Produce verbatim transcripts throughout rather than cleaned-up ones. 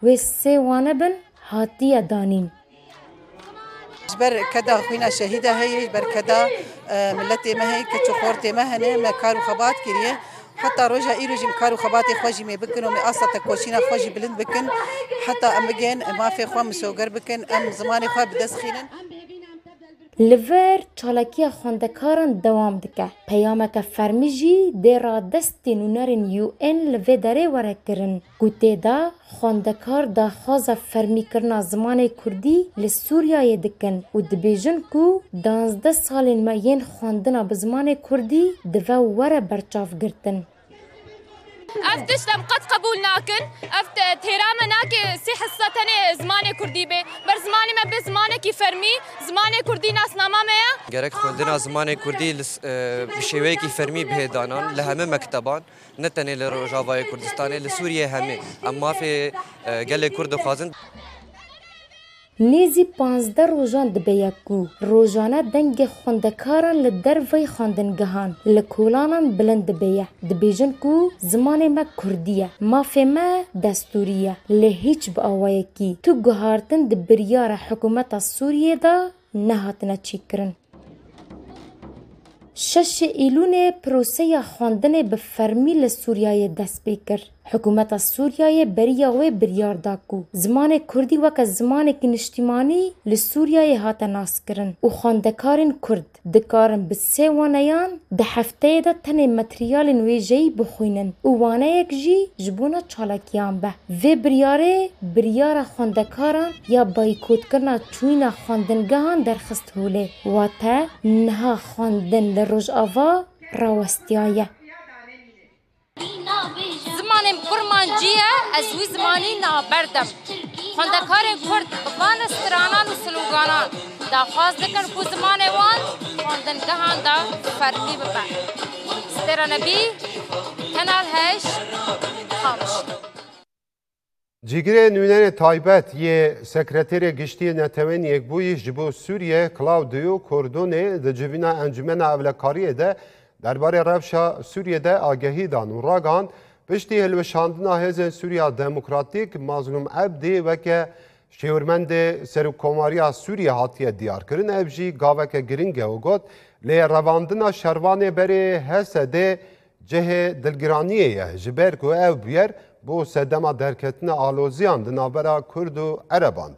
و سه وانه بن هاتیه دانین. جبر كدا خوينا شهيدة هي جبر كدا ملتي ما هي كتشخورتي ما هنا ما كارو خبات كريه حتى رجع إيرجي مكارو خباتي خوجي ما بكن ومي أصلا تكوشينا خوجي بلند بكن حتى أم بجين ما في خوا مسوقر بكن أم زماني خوا بدس خينن. لور چالکی خواندکاران دوام دکه. پیامک فرمیجی دیرا دستین و نرین یو این لوی داره وره کرن. گوته دا خواندکار دا خواز فرمی کرنا زمان کردی لسوریای دکن و دبیجن کو دانزده سالین ماین خواندنا بزمان کردی دو وره برچاف گرتن. افتشتم قد قبول ناكن افت تهرام ناكي سي حصه تاني زماني كردي به بر زماني ما به زماني كي فرمي زماني كردي ناس نامامه گرک خوندنا زماني كردي بشوي كي فرمي به دانان لهمه مكتبان نتنه لروجاوای كردستان لسوريا همه اما في گله کرد خوازن نیزی پانزده روزان دبیه کو روزانه دنگ خوندکاران لدر وی خواندنگهان لکولانان بلند دبیه دبیجن کو زمان ما کردیه مافه ما دستوریه لهیچ با آوائه کی تو گهارتن دبریار حکومت سوریه دا نهاتنا چی کرن. شش ایلون پروسه خواندن به فرمی لسوریای دست بیکر. حکومت سوریای بریا و بریار داکو. زمان کردی وک زمان کنشتیمانی لسوریای هات ناس کرن. و خواندکارن کرد دکارن به سه وانیان ده هفته دا تن متریال نویجی بخوینن. و وانه یک جی جبونا چالکیان به. و بریاره بریار خواندکاران یا بایکوت کرنا چوینا خواندنگاهان درخست هوله. و تا نها خواندن لروج آوا راوستیایه. زمان برمانجیه از وی زمانی نابردم خواندکار کرد بوان استرانان و سلوگانان دا خواست دکن کو زمان وان خواندنگهان دا فرمی ببن سترانبی کنال هش خامش جیگره نوینن تایبت یه سکرتر گشتی نتوین یک بویش جبو سوریه کلاودیو کوردونه ده جوینا انجمن اولکاریه ده درباره روشا سوریه ده آگهی دان و راگان پشتی هلوشاندنا هزن سوریا دموکراتیک مظلوم عبدی و که شیورمند سروکوماریا سوریه هاتیه دیار کرن ابجی گاوه که گرینگه و گوت لی رواندنا شروانه بری حسده جه دلگرانیه یه جبر که او بیر بو سدما درکتن آلوزیان دنابرا کرد و عرباند.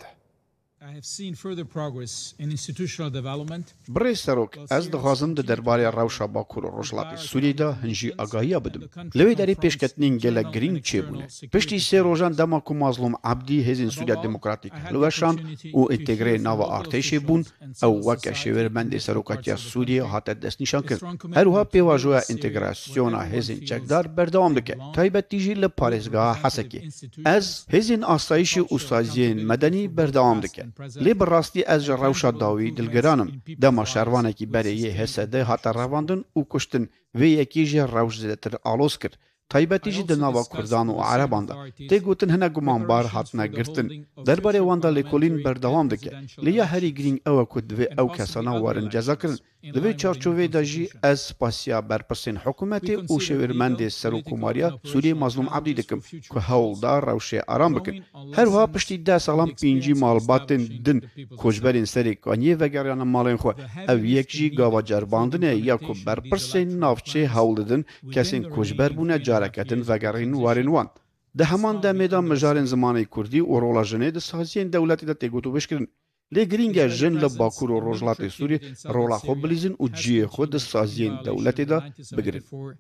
برای سروک از دخوازم ده درباره روشا باکور و روشلاتی سوریه ده هنجی آگاهی بدم. لوی داری پیشکتنین گله گرینگ چه بونه. پشتی سه روزان دما کو مظلوم عبدی هزین سوریه دموکراتیک هلوشان و انتگره ناو آرتش بون او وکه شورمند سروکاتیا سوریه هات دست نشان کرد. هروها پیواجویا انتگراسیون هزین چکدار بردوام دکه. تایبت تیجی لپارزگاه حسکی. از هزین آسایش استازین مدنی بردوام دکه. لی براستی از روشا داوی دلگرانم دما شروانه کی بریه حسده هات رواندن و کشتن و یکی جه روش زدتر آلوز کرد. تایبتی جی دناوا کردان و عربان دا تی گوتن هنه گمانبار هاتنا گرتن درباره واندا لیکولین بردوام دکه لیا هری گرینگ او کد و او کسانا وارن جزا کرن دوی چارچوه دا جی از سپاسیا برپرسین حکومتی و شورمند سروکوماریا سوریه مظلوم عبدی دکم که هولدار روشه آرام بکن هر وها پشتی ده سالام پینجی مالباتن دن کجبرین سری کانیه و گریان مالین خو او یک جی گاوا جرباندنه یا که برپرسین نافچه هول دن کسین کجبر بونه جارکتن و گرین وارن وان ده همان ده میدان مجارن زمانی کردی و رولا جنه ده سازین دولتی ده تیگوتو بشکرن لی گرینگه جن لباکور و روجلات سوری رولا خو بلیزن و جی خود سازین دولتی ده بگرن.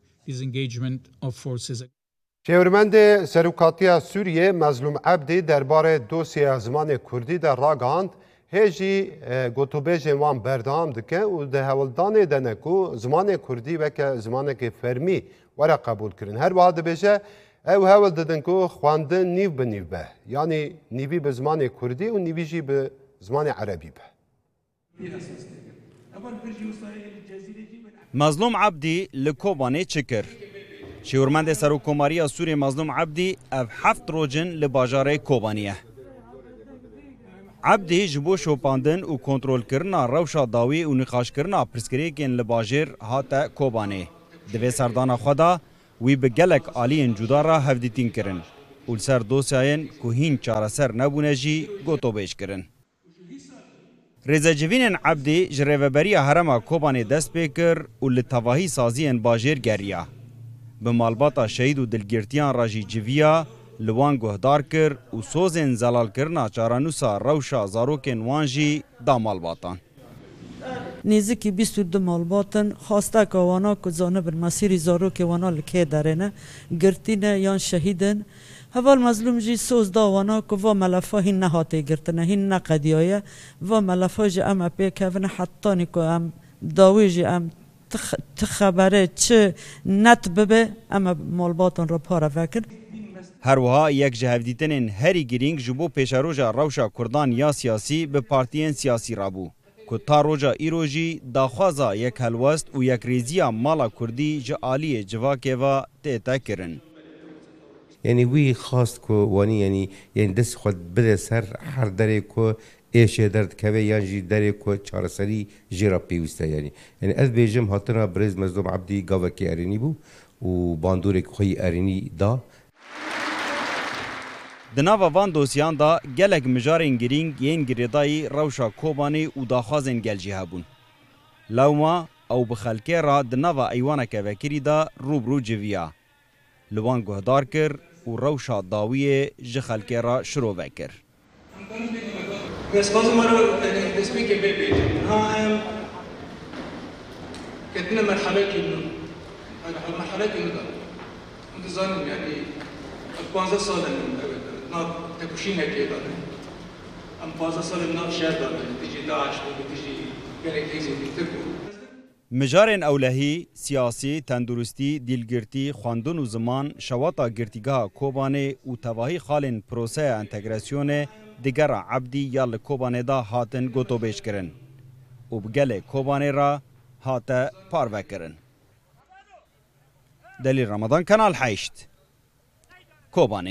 شورمند سروکاتیا سوریه مظلوم عبدی درباره دوسیه زمان کردی در راگاند هجی گوتوبیج وان بردام دکه و ده هولدان دنکو زمان کردی و که زمان که فرمی ورا قبول کرن هر واحد بیشه او هول دادن که خواندن نیو به نیو به یعنی نیوی به زمان کردی و نیوی جی به زمان عربی به مظلوم عبدی لکوبانه چکر شورمند سروکوماریا سوری مظلوم عبدی اف هفت روجن لباجاره کوبانیه عبدی جبو شوپاندن و کنترول کرنا روشا داوی و نقاش کرنا پرسکریکین لباجر هاتا کوبانه دوی سردان خدا وی به گلک آلین جدا را هفدیتین کرن û ser dosyayên ku hîn çareser nebûne jî gotobêj kirin. Rêzecivînên Ebdî ji rêveberiya Herêma Kobanê dest pê kir û li tevahî saziyên bajêr geriya. Bi malbata şehîd û dilgirtiyan ra jî civiya li wan guhdar kir û sozên zelalkirina çaranûsa rewşa zarokên wan jî da malbatan. نزدیکی بیست و دو malbatên xwasteka wana ku zanibin masîrê zarokê wana li kê derêne girtîne yan şehîdin heval mezlûm jî soz da wana ku va melefa hîn nehatê girtine hîn neqediyaye va melefa jî em pêkevine hettanî ku em dawê jî em ti xeberê çi net bibe em malbatan re paravekin. Herwiha yek ji hevdîtinên herî girîng ji bo pêşeroja rewşa Kurdan ya siyasî bi partiyên siyasî rabû. Ku ta roja îro jî daxwaza yek helwest û yekrêziya mala Kurdî ji aliyê civakê ve tê te kirin. Yani wî xast ku wanî yanî yani dest xwe bide ser her derê ku êşê derdikeve yan jî derê ku çareserî jê re pêwîst e yanî. Yani ez bêjim hatina Birêz Mezlûm Ebdî gavekî erênî bû û bandorek xwe yî erênî da. Di nava van dosyan da gelek mijarên girîng yên girêdayî rewşa Kobanê û daxwazên gel jî hebûn. Lewma ew bi xelkê ra di nava eywaneke vekirî da rûbrû civiya. Li wan guhdar kir û rewşa dawiyê ji xelkê ra şiro vekir. پانزده سال ناب تکوشین هکی داره ام پانزده سال ناب شهر داره تیجی داعش بود تیجی گلک تیزی بیتر بود Mijarên ewlehî, siyasî, tenduristî, dîlgirtî, xwandin û ziman, şewata girtîgeha Kobanê û tevahî xalên proseya entegrasyonê di gera Ebdî ya li Kobanê da hatin gotobêj kirin û bi gelê Kobanê ra hate parvekirin. Delîl Ramadan Kanal heşt Kobanê.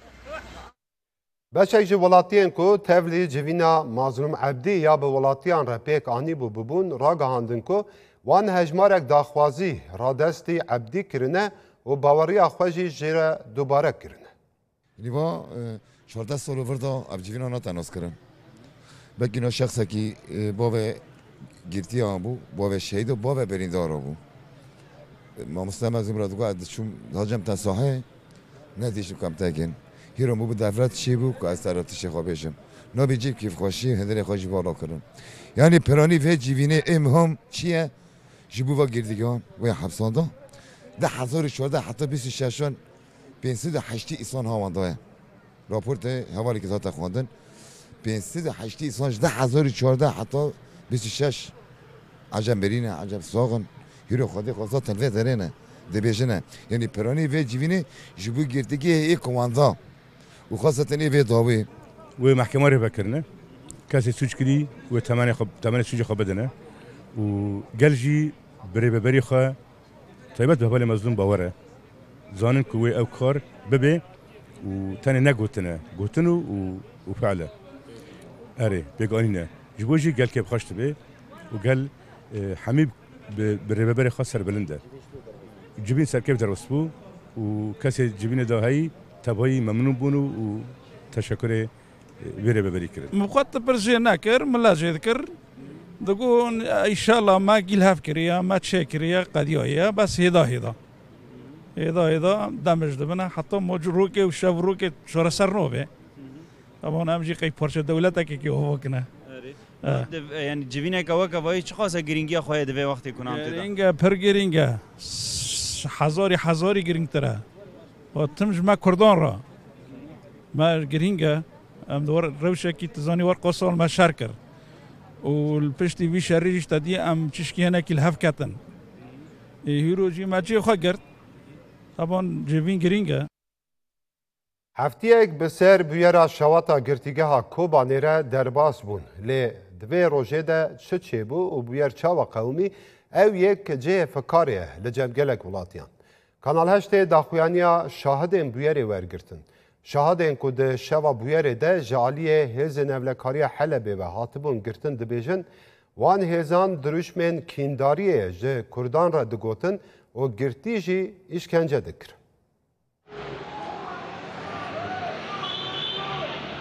Beşek ji welatiyên ku tevlî civîna Mazlûm Ebdî ya bi welatiyan re pêk anîbû bibûn ragihandin ku wan hejmarek daxwazî radestî Ebdî kirine û baweriya xwe jî jê re dubare kirine. Nîva çardeh sal û vir da ev civîna natenas kirin. Bekî no şexsekî bavê girtiyan bû, bavê şehîd û bavê berîndar bû. Mamoste mezlûm re digot ez diçûm hacem te sahê nedîşim kam tekin. Hîro bû bi devlet çî bû ku ez te re tişê xwe bêjim. Nabî cîv kêfxweşî hindirê xwe jî vala kirin. Yani piranî vê civînê êm çi ye ji bo ve girdigan wê hepsanda di hezar û çardeh heta bîst û şeşan pênc sed û heştî îsvan hawan daye. Raportê hevalekî hate xwandin pênc sed û heştî îsvan ji di hezar û çardeh heta bîst û şeş ecem berîne ecem saxin hîro xwedê xweza telvê derê ne dibêjine. Yani piranî vê civînê ji bo girdigihê ê komanda û xasetin ê vê dawê wê mehkema rêvekirine kesê suç kirî wê temenê temenê sucê xwe bidine û gel jî bi rêveberî xwe taybet bi hevalê mezlûm bawer e zanin ku wê ew kar bibe û tenê negotine gotin û û feil e erê pêkanîne ji bo jî gelkê bixweş dibe û gel hemî bi rêveberê xwe serbilind e civîn serkêv derwest bû û kesê civînê da heyî tevahî memnûn bûn û teşekkürê vê rêveberî kirin. Min xwe te pir jê nekir min la jê dikir digot îşallah me gîlhev kiriye me çê kiriye qediyaye bes hêda hêda hêda hêda demij dibine heta moc rokê û şev rokê çareser nove evan em jî qey parça dewletekekî hovakine. Yani civîneke weke vayî çi xase girîngiya xwe ye di vê wextê kunam tê da? Girîng e pir girîng e hezarî hezarî girîngtir e tim ji me Kurdan ra me girîng e em di rewşekî tizanî war qosal me şer kir û li piştî vî şerî jî tedî em çişkî hinekî li hev ketin hîro jî me çê xwe girt heban civîn girîng e. Heftiyek bi ser bûyera şewata girtîgeha Kobanê re derbas bûn. Lê di vê rojê de çi çêbû û bûyer çawa qewmî ew yek cihê fikarê ye li cemgelek welatiyan. Kanal heştê daxuyaniya şahidên bûyerê wergirtin. Şahidên ku di şeva bûyerê de ji aliyê hêzên evlekariya Helebê ve hatibûn girtin dibêjin wan hêzan dirûjmên kîndariyê ji Kurdan re digotin û girtî jî îşkence dikir.